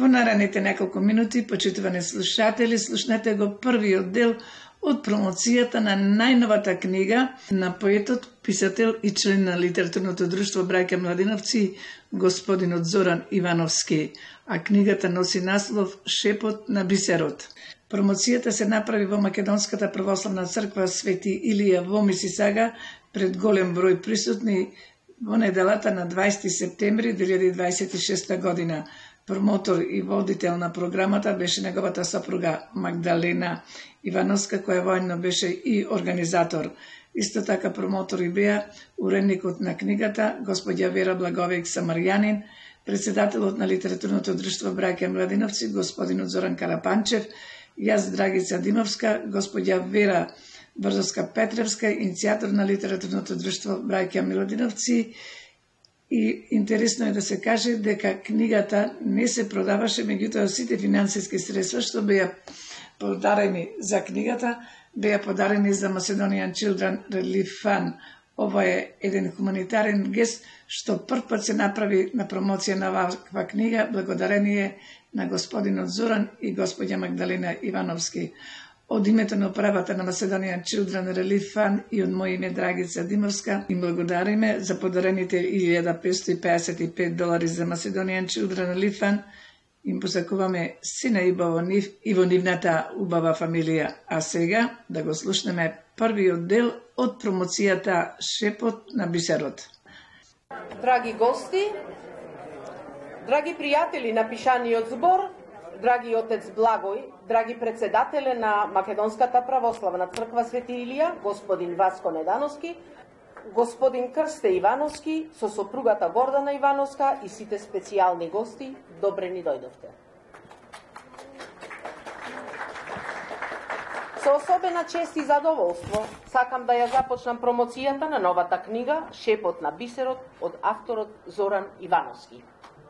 Во наредните неколку минути, почитувани слушатели, слушнете го првиот дел од промоцијата на најновата книга на поетот, писател и член на литературното друштво Браќа Младиновци, господинот Зоран Ивановски, а книгата носи наслов Шепот на бисерот. Промоцијата се направи во Македонската православна црква Свети Илија во Мисисага пред голем број присутни во неделата на 20 септември 2026 година. Промотор и водител на програмата беше неговата сопруга Магдалена Ивановска, која воедно беше и организатор. Исто така промотори беа уредникот на книгата, господја Вера Благовик Самарјанин, председателот на литературното друштво Браќа Младиновци, господинот Зоран Карапанчев, јас Драгица Димовска, господја Вера Брзовска-Петревска, иницијатор на литературното друштво Браќа Младиновци. И интересно е да се каже дека книгата не се продаваше, меѓутоа сите финансиски средства што беа подарени за книгата, беа подарени за Macedonian Children Relief Fund. Ова е еден хуманитарен гест што прв пат се направи на промоција на ваква книга, благодарение на господинот Зоран и господја Магдалена Ивановски. Од името на управата на Macedonian Children Relief Fund и од моје име Драгица Димовска им благодариме за подарените $1,555 за Macedonian Children Relief Fund. Им посакуваме сина и во нив и во нивната убава фамилија. А сега да го слушнеме првиот дел од промоцијата Шепот на бисерот. Драги гости, драги пријатели на пишаниот збор, драги отец Благој, драги председателе на Македонската православна црква Свети Илија, господин Васко Недановски, господин Крсте Ивановски, со сопругата Гордана Ивановска и сите специјални гости, добре ни дојдовте. Со особена чест и задоволство сакам да ја започнам промоцијата на новата книга Шепот на бисерот од авторот Зоран Ивановски.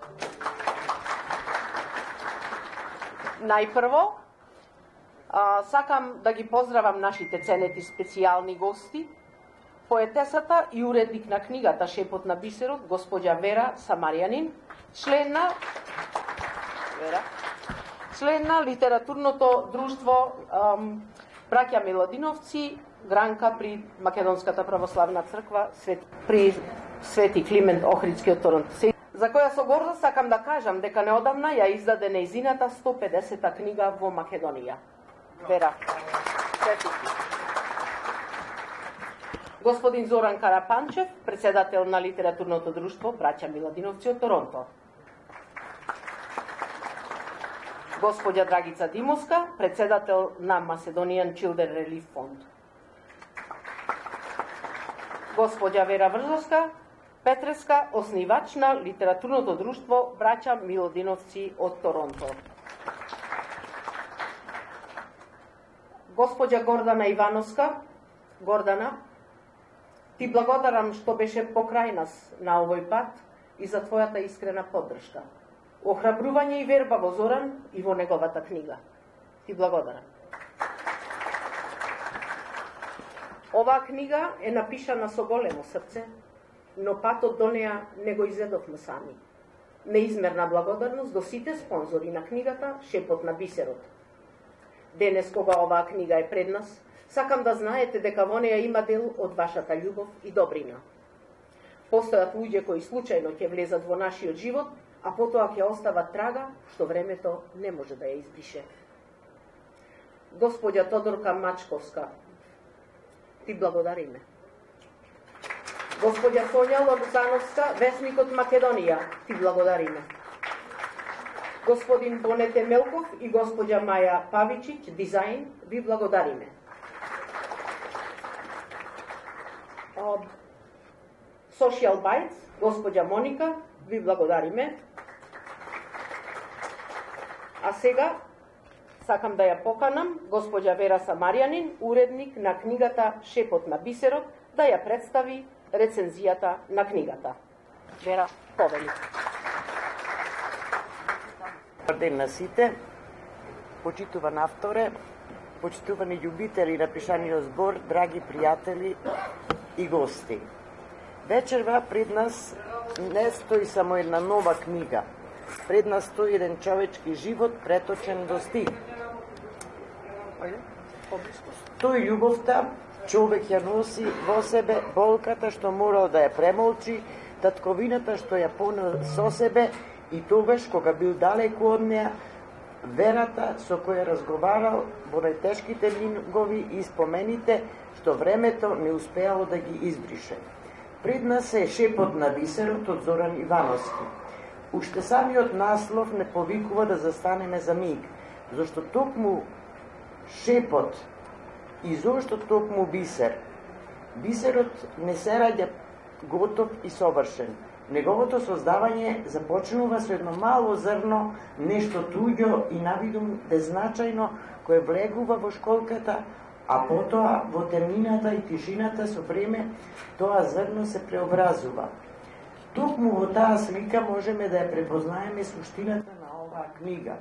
Најпрво, сакам да ги поздравам нашите ценети специјални гости, поетесата и уредник на книгата Шепот на бисерот, господја Вера Самарјанин, член на литературното друштво Браќа Младиновци, гранка при Македонската православна црква при Свети Климент Охридски од Торонто, за која со гордост сакам да кажам дека неодамна ја издаде нејзината 150-та книга во Македонија. Вера. Господин Зоран Карапанчев, председател на литературното друштво Браќа Младиновци од Торонто. Господја Драгица Димовска, председател на Macedonian Children Relief Fund. Господја Вера Брзовска Петреска, основач на литературното друштво Браќа Младиновци од Торонто. Господја Гордана Ивановска, Гордана, ти благодарам што беше покрај нас на овој пат и за твојата искрена поддршка. Охрабрување и верба во Зоран и во неговата книга. Ти благодарам. Оваа книга е напишана со големо срце, но патот до неа не го изедовме сами. Неизмерна благодарност до сите спонзори на книгата Шепот на бисерот. Денес, кога оваа книга е пред нас, сакам да знаете дека во неа има дел од вашата љубов и добрина. Постојат луѓе кои случајно ќе влезат во нашиот живот, а потоа ќе остават трага што времето не може да ја избрише. Господја Тодорка Мачковска, ти благодариме. Господја Сонја Лобзановска, весникот Македонија, ти благодариме. Господин Бонете Мелков и господја Маја Павичич, дизајн, ви благодариме. Social Bites, господја Моника, ви благодариме. А сега сакам да ја поканам господја Вера Самарјанин, уредник на книгата Шепот на бисерот, да ја представи рецензијата на книгата. Вера, повели. Добар ден на сите, почитуван авторе, почитувани љубители на пишаниот збор, драги пријатели и гости. Вечерва пред нас не стои само една нова книга, пред нас стои еден човечки живот преточен во стих. Тој љубовта, човек ја носи во себе, болката што морал да ја премолчи, татковината што ја понел со себе и тогаш кога бил далеку од неа, верата со која разговарал во најтешките мигови и спомените што времето не успеало да ги избрише. Пред нас е шепот на бисерот од Зоран Ивановски. Уште самиот наслов не повикува да застанеме за миг, зашто токму шепот и зошто токму бисер. Бисерот не се раѓа готов и совршен. Неговото создавање започнува со едно мало зрно, нешто туѓо и навидум беззначајно, кое влегува во школката, а потоа во темнината и тишината со време тоа зрно се преобразува. Токму во таа слика можеме да ја препознаеме суштината на оваа книга.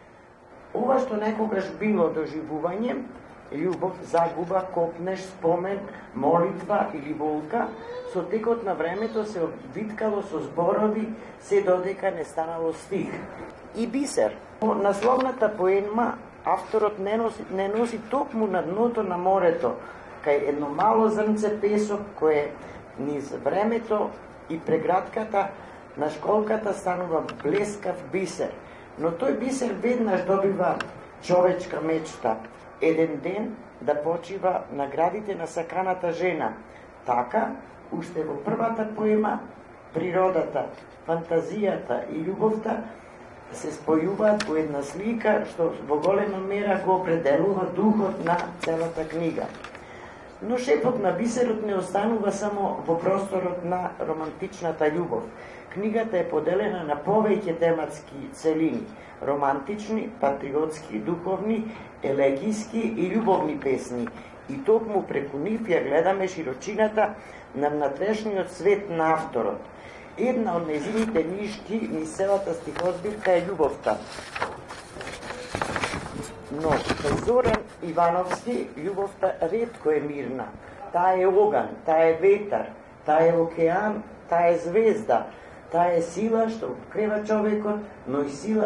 Ова што некогаш било доживување, љубов, загуба, копнеш, спомен, молитва или волка, со текот на времето се обвиткало со зборови, се додека не станало стих. И бисер. Насловната поема авторот не носи токму на дното на морето, кај едно мало зрнце песок, кое низ времето и преградката на школката станува блескав бисер. Но тој бисер веднаш добива човечка мечта, еден ден да почива на градите на саканата жена. Така, уште во првата поема, природата, фантазијата и љубовта се спојуваат во една слика што во голема мера го определува духот на целата книга. Но шепот на бисерот не останува само во просторот на романтичната љубов. Книгата е поделена на повеќе тематски целини: романтични, патриотски, духовни, елегиски и љубовни песни. И токму преку нив ја гледаме широчината на внатрешниот свет на авторот. Една од нејзините нишки низ целата стихозбирка е љубовта. Но кај Зоран Ивановски љубовта ретко е мирна. Таа е оган, таа е ветар, таа е океан, таа е звезда, таа е сила што вкрева човекот, но и сила